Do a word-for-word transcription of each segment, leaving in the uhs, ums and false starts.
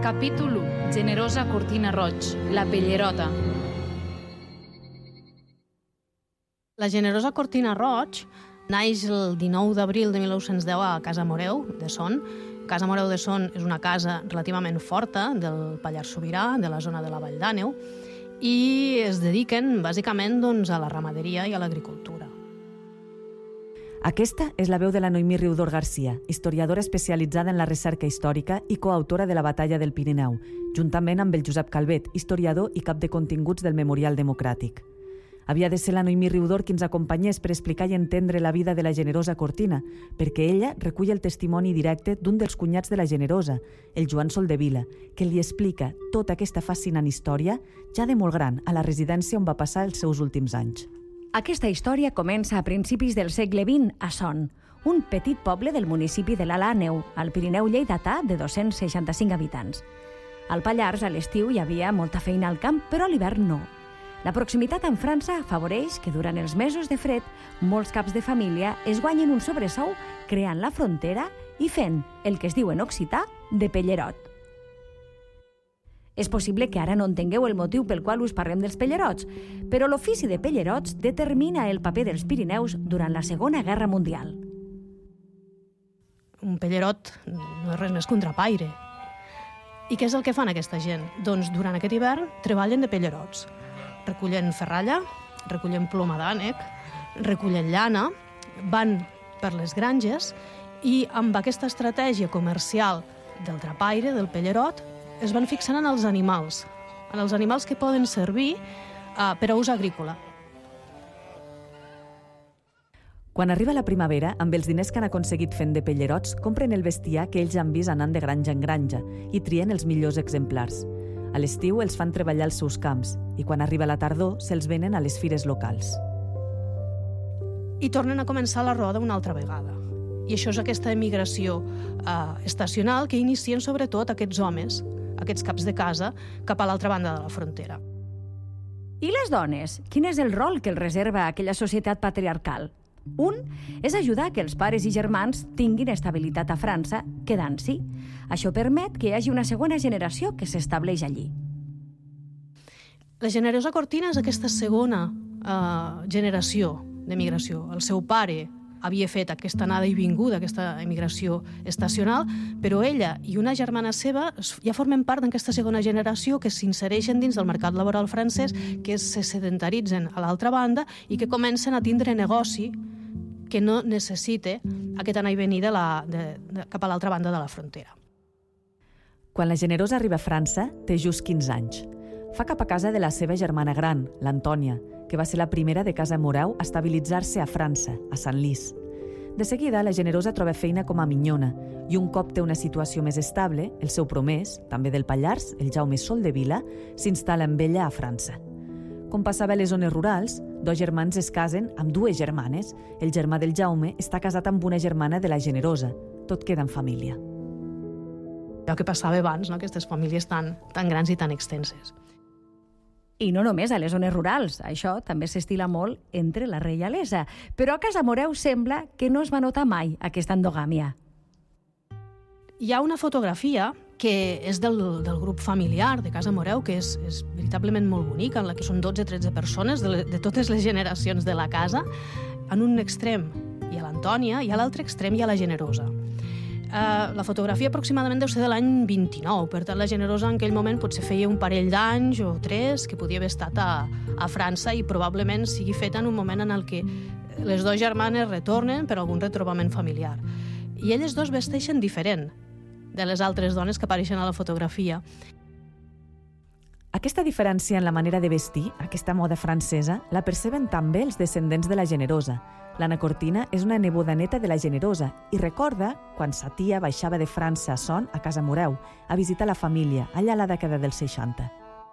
Capítol u. Generosa Cortina Roig, la Pellerota. La generosa Cortina Roig naix el dinou d'abril de mil nou-cents deu a Casa Moreu de Son. Casa Moreu de Son és una casa relativament forta del Pallars Sobirà, de la zona de la Vall d'Àneu, i es dediquen bàsicament doncs, a la ramaderia i a l'agricultura. Aquesta és la veu de la Noemí Riudor Garcia, historiadora especialitzada en la recerca històrica i coautora de la Batalla del Pirineu, juntament amb el Josep Calvet, historiador i cap de continguts del Memorial Democràtic. Havia de ser la Noemí Riudor qui ens acompanyés per explicar i entendre la vida de la generosa Cortina, perquè ella recull el testimoni directe d'un dels cunyats de la generosa, el Joan Soldevila, que li explica tota aquesta fascinant història, ja de molt gran, a la residència on va passar els seus últims anys. Aquesta història comença a principis del segle vint a Son, un petit poble del municipi de l'Alt Àneu, al Pirineu lleidatà de dos-cents seixanta-cinc habitants. Al Pallars, a l'estiu, hi havia molta feina al camp, però a l'hivern no. La proximitat amb França afavoreix que durant els mesos de fred molts caps de família es guanyen un sobresou creant la frontera i fent el que es diu en occità de pellerot. És possible que ara no entengueu el motiu pel qual us parlem dels pellerots, però l'ofici de pellerots determina el paper dels Pirineus durant la Segona Guerra Mundial. Un pellerot no és res més que un trapaire. I què és el que fan aquesta gent? Doncs durant aquest hivern treballen de pellerots. Recullen ferralla, recullen ploma d'ànec, recullen llana, van per les granges i amb aquesta estratègia comercial del trapaire, del pellerot, es van fixant en els animals, en els animals que poden servir uh, per a ús agrícola. Quan arriba la primavera, amb els diners que han aconseguit fent de pellerots, compren el bestiar que ells han vist anant de granja en granja i trien els millors exemplars. A l'estiu els fan treballar als seus camps i quan arriba la tardor se'ls venen a les fires locals. I tornen a començar la roda una altra vegada. I això és aquesta emigració eh, estacional que inicien sobretot aquests homes, aquests caps de casa, cap a l'altra banda de la frontera. I les dones? Quin és el rol que els reserva aquella societat patriarcal? Un és ajudar que els pares i germans tinguin estabilitat a França, quedant-s'hi. Això permet que hi hagi una segona generació que s'estableix allí. La generosa Cortina és aquesta segona eh, generació d'emigració. El seu pare havia fet aquesta anada i vinguda, aquesta emigració estacional, però ella i una germana seva ja formen part d'aquesta segona generació que s'insereixen dins del mercat laboral francès, que se sedentaritzen a l'altra banda i que comencen a tindre negoci que no necessita aquest anar i venir de la, de, de, cap a l'altra banda de la frontera. Quan la generosa arriba a França, té just quinze anys. Fa cap a casa de la seva germana gran, l'Antònia, que va ser la primera de Casa Moreu a estabilitzar-se a França, a Senlis. De seguida, la generosa troba feina com a minyona i un cop té una situació més estable, el seu promès, també del Pallars, el Jaume Soldevila, s'instal·la amb ella a França. Com passava a les zones rurals, dos germans es casen amb dues germanes. El germà del Jaume està casat amb una germana de la generosa. Tot queda en família. Allò que passava abans, no? Aquestes famílies tan, tan grans i tan extenses. I no només a les zones rurals, això també s'estila molt entre la reialesa. Però a Casa Moreu sembla que no es va notar mai aquesta endogàmia. Hi ha una fotografia que és del, del grup familiar de Casa Moreu, que és, és veritablement molt bonica, en la que són dotze o tretze persones de, le, de totes les generacions de la casa. En un extrem hi ha l'Antònia i a l'altre extrem hi ha la generosa. Uh, la fotografia aproximadament deu ser de l'any vint-i-nou, per tant la generosa en aquell moment potser feia un parell d'anys o tres que podia haver estat a, a França i probablement sigui feta en un moment en el que les dues germanes retornen per algun retrobament familiar. I elles dos vesteixen diferent de les altres dones que apareixen a la fotografia. Aquesta diferència en la manera de vestir, aquesta moda francesa, la perceben també els descendents de la generosa. L'Anna Cortina és una neboda neta de la generosa i recorda quan sa tia baixava de França a Son, a Casa Moreu, a visitar la família, allà a la dècada dels seixanta.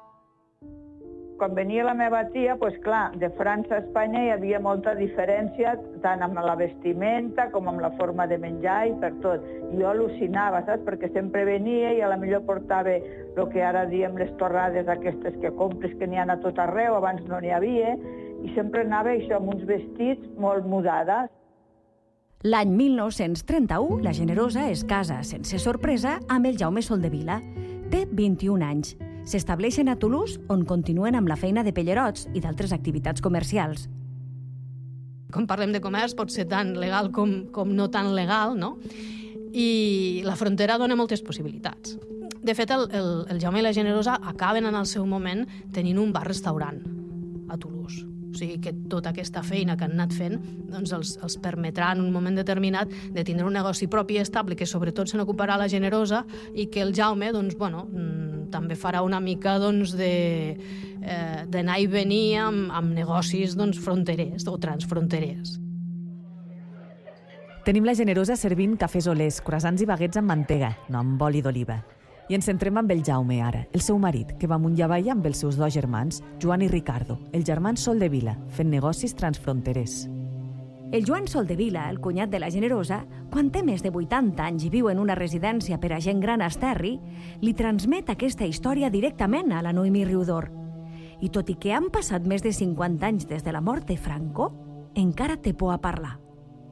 Quan venia la meva tia, doncs clar, de França a Espanya hi havia molta diferència, tant amb la vestimenta com amb la forma de menjar i per tot. Jo al·lucinava, saps? Perquè sempre venia i a la millor portava el que ara diem les torrades aquestes que compres, que n'hi ha a tot arreu, abans no n'hi havia, i sempre anava això amb uns vestits molt mudades. L'any mil nou-cents trenta-u, la generosa es casa sense sorpresa amb el Jaume Soldevila. Té vint-i-un anys. S'estableixen a Toulouse, on continuen amb la feina de pellerots i d'altres activitats comercials. Com parlem de comerç, pot ser tant legal com, com no tan legal, no? I la frontera dona moltes possibilitats. De fet, el, el, el Jaume i la Generosa acaben en el seu moment tenint un bar-restaurant a Toulouse. O sigui que tota aquesta feina que han anat fent doncs els, els permetrà en un moment determinat de tindre un negoci propi i estable que sobretot se n'ocuparà la Generosa i que el Jaume doncs, bueno, també farà una mica doncs, de, eh, d'anar i venir amb, amb negocis doncs, fronterers o transfronterers. Tenim la Generosa servint cafès olers, croissants i baguets amb mantega, no amb oli d'oliva. I ens centrem amb el Jaume ara, el seu marit, que va amunt i avall amb els seus dos germans, Joan i Ricardo, el germans Soldevila, fent negocis transfronterers. El Joan Soldevila, el cunyat de la Generosa, quan té més de vuitanta anys i viu en una residència per a gent gran a Esterri, li transmet aquesta història directament a la Noemí Riudor. I tot i que han passat més de cinquanta anys des de la mort de Franco, encara té por a parlar.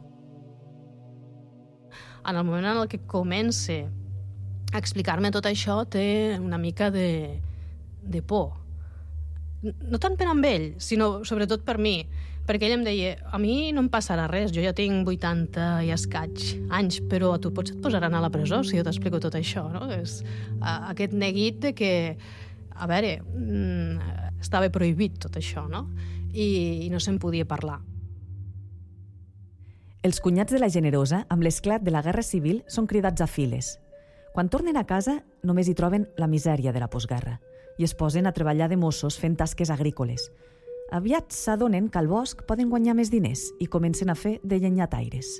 En el moment en el que comença a explicar-me tot això, té una mica de, de por. No tant per amb ell, sinó sobretot per mi, perquè ell em deia, a mi no em passarà res, jo ja tinc vuitanta i escaig anys, però a tu potser et posaran a la presó si jo t'explico tot això, no? És uh, aquest neguit de que, a veure, mm, estava prohibit tot això, no? I, i no se'n podia parlar. Els cunyats de la Generosa, amb l'esclat de la Guerra Civil, són cridats a files. Quan tornen a casa, només hi troben la misèria de la postguerra i es posen a treballar de mossos fent tasques agrícoles. Aviat s'adonen que al bosc poden guanyar més diners i comencen a fer de llenyataires.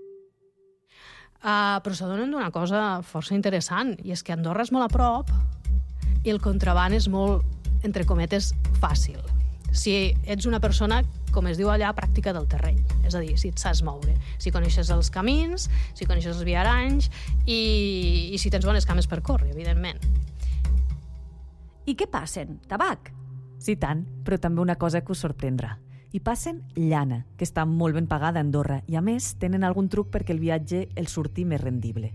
Uh, però s'adonen d'una cosa força interessant, i és que Andorra és molt a prop i el contraban és molt, entre cometes, fàcil. Si ets una persona, com es diu allà, pràctica del terreny. És a dir, si et saps moure, si coneixes els camins, si coneixes els viaranys i, i si tens bones cames per córrer, evidentment. I què passen? Tabac? Sí, tant, però també una cosa que us sorprendrà. Hi passen llana, que està molt ben pagada a Andorra, i a més tenen algun truc perquè el viatge els surti més rendible.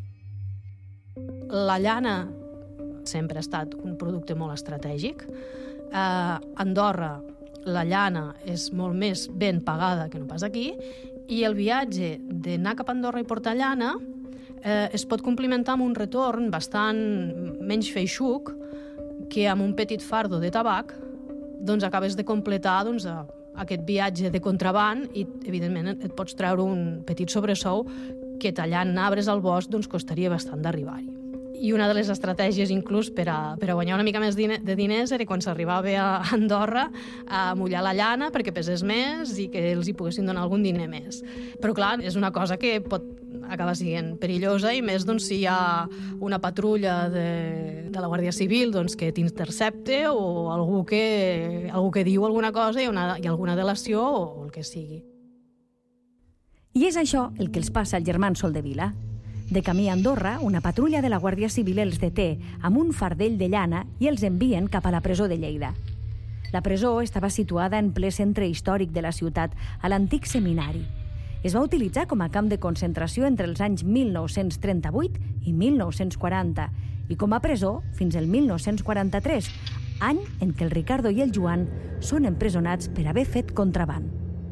La llana sempre ha estat un producte molt estratègic. A Andorra la llana és molt més ben pagada que no pas aquí, i el viatge d'anar cap a Andorra i portar llana eh, es pot complementar amb un retorn bastant menys feixuc que amb un petit fardo de tabac doncs acabes de completar doncs, aquest viatge de contraban i, evidentment, et pots treure un petit sobresou que tallant arbres al bosc doncs, costaria bastant d'arribar-hi. I una de les estratègies, inclús, per a, per a guanyar una mica més de diners era quan s'arribava a Andorra a mullar la llana perquè pesés més i que els hi poguessin donar algun diner més. Però, clar, és una cosa que pot acabar sent perillosa i més doncs, si hi ha una patrulla de, de la Guàrdia Civil doncs, que t'intercepte o algú que, algú que diu alguna cosa i, una, i alguna delació o el que sigui. I és això el que els passa al germà Soldevila. De camí a Andorra, una patrulla de la Guàrdia Civil els deté amb un fardell de llana i els envien cap a la presó de Lleida. La presó estava situada en ple centre històric de la ciutat, a l'antic seminari. Es va utilitzar com a camp de concentració entre els anys mil nou-cents trenta-vuit i mil nou-cents quaranta i com a presó fins al mil nou-cents quaranta-tres, any en què el Ricardo i el Joan són empresonats per haver fet contraban.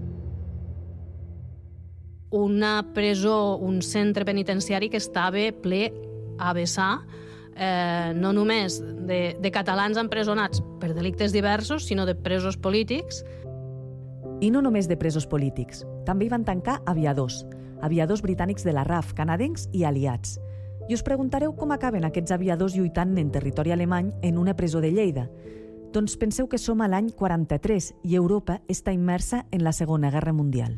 Una presó, un centre penitenciari que estava ple a vessar, eh, no només de, de catalans empresonats per delictes diversos, sinó de presos polítics. I no només de presos polítics. També hi van tancar aviadors, aviadors britànics de la R A F, canadencs i aliats. I us preguntareu com acaben aquests aviadors lluitant en territori alemany en una presó de Lleida. Doncs penseu que som a l'any quaranta-tres i Europa està immersa en la Segona Guerra Mundial.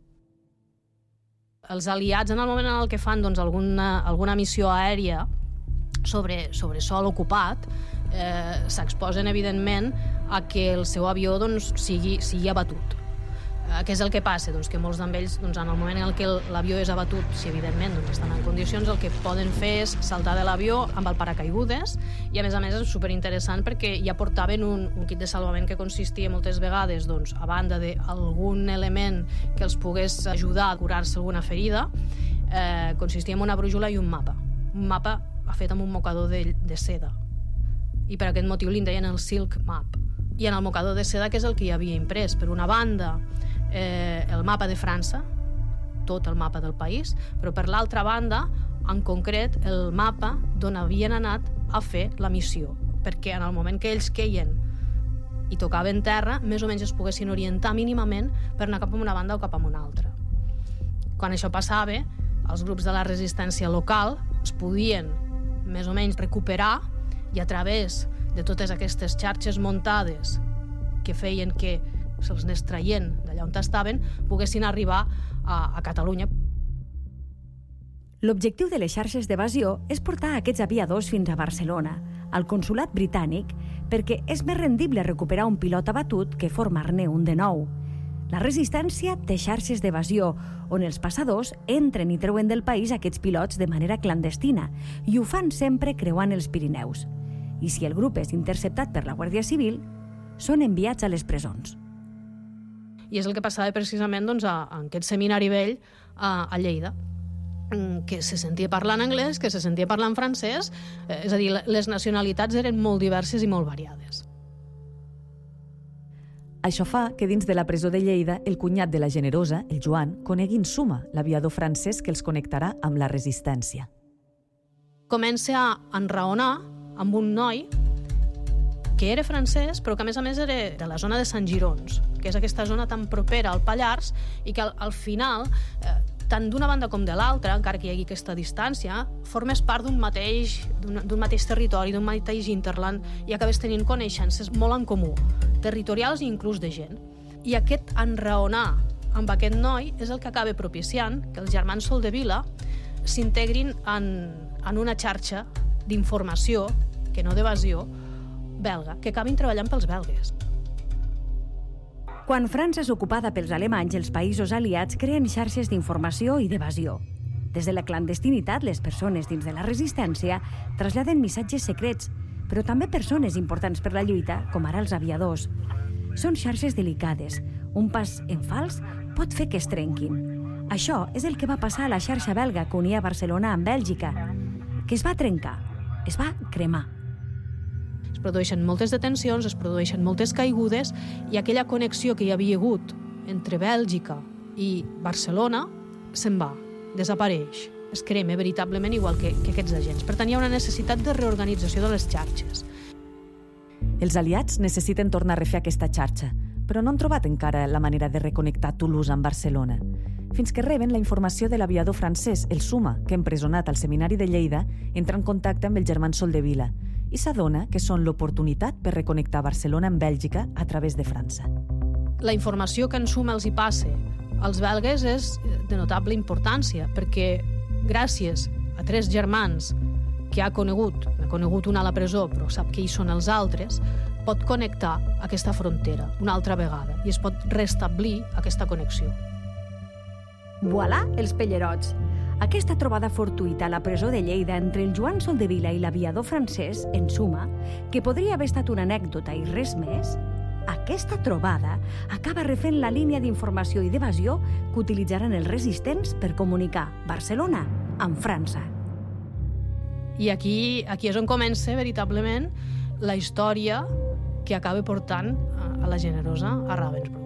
Els aliats, en el moment en el que fan doncs, alguna, alguna missió aèria sobre, sobre sol ocupat, eh, s'exposen, evidentment, a que el seu avió doncs, sigui, sigui abatut. Eh, què és el que passa? Doncs que molts d'ells, doncs, en el moment en què l'avió és abatut, si evidentment doncs, estan en condicions, el que poden fer és saltar de l'avió amb el paracaigudes, i a més a més és superinteressant perquè ja portaven un, un kit de salvament que consistia moltes vegades, doncs, a banda d'algun element que els pogués ajudar a curar-se alguna ferida, eh, consistia en una brújula i un mapa. Un mapa fet amb un mocador de, de seda. I per aquest motiu li deien el Silk Map. I en el mocador de seda, que és el que hi havia imprès, per una banda, eh, el mapa de França, tot el mapa del país, però per l'altra banda, en concret, el mapa d'on havien anat a fer la missió, perquè en el moment que ells queien i tocaven terra, més o menys es poguessin orientar mínimament per anar cap a una banda o cap a una altra. Quan això passava, els grups de la resistència local es podien més o menys recuperar i a través de totes aquestes xarxes muntades que feien que se'ls anés traient d'allà on estaven, poguessin arribar a, a Catalunya. L'objectiu de les xarxes d'evasió és portar aquests aviadors fins a Barcelona, al consulat britànic, perquè és més rendible recuperar un pilot abatut que formar-ne un de nou. La resistència té xarxes d'evasió, on els passadors entren i treuen del país aquests pilots de manera clandestina, i ho fan sempre creuant els Pirineus. I si el grup és interceptat per la Guàrdia Civil, són enviats a les presons. I és el que passava precisament doncs, a, a aquest seminari vell a, a Lleida, que se sentia parlant anglès, que se sentia parlant francès, eh, és a dir, les nacionalitats eren molt diverses i molt variades. Això fa que dins de la presó de Lleida el cunyat de la Generosa, el Joan, conegui en Suma, l'aviador francès que els connectarà amb la resistència. Comença a enraonar amb un noi que era francès, però que a més a més era de la zona de Sant Girons, que és aquesta zona tan propera al Pallars i que al, al final, eh, tant d'una banda com de l'altra, encara que hi hagi aquesta distància, formes part d'un mateix, d'un mateix territori, d'un mateix interland, i acabes tenint coneixences molt en comú, territorials i inclús de gent. I aquest enraonar amb aquest noi és el que acaba propiciant que els germans Soldevila s'integrin en, en una xarxa d'informació, que no d'evasió, belga, que acabin treballant pels belgues. Quan França és ocupada pels alemanys, els països aliats creen xarxes d'informació i d'evasió. Des de la clandestinitat, les persones dins de la resistència traslladen missatges secrets, però també persones importants per la lluita, com ara els aviadors. Són xarxes delicades. Un pas en fals pot fer que es trenquin. Això és el que va passar a la xarxa belga que unia Barcelona amb Bèlgica, que es va trencar, es va cremar. Es produeixen moltes detencions, es produeixen moltes caigudes i aquella connexió que hi havia hagut entre Bèlgica i Barcelona se'n va, desapareix, es crema veritablement igual que, que aquests agents. Per tant, hi ha una necessitat de reorganització de les xarxes. Els aliats necessiten tornar a refer aquesta xarxa, però no han trobat encara la manera de reconnectar Toulouse amb Barcelona. Fins que reben la informació de l'aviador francès, el Suma, que empresonat al seminari de Lleida, entra en contacte amb els germans Soldevila i s'adona que són l'oportunitat per reconnectar Barcelona amb Bèlgica a través de França. La informació que en Suma els hi passa als belgues és de notable importància, perquè gràcies a tres germans que ha conegut, ha conegut una a la presó, però sap que hi són els altres, pot connectar aquesta frontera una altra vegada i es pot restablir aquesta connexió. Voilà els pellerots! Aquesta trobada fortuïta a la presó de Lleida entre el Joan Soldevila i l'aviador francès, en Suma, que podria haver estat una anècdota i res més, aquesta trobada acaba refent la línia d'informació i d'evasió que utilitzaran els resistents per comunicar Barcelona amb França. I aquí, aquí és on comença veritablement la història que acaba portant a la Generosa a Ravensbrück.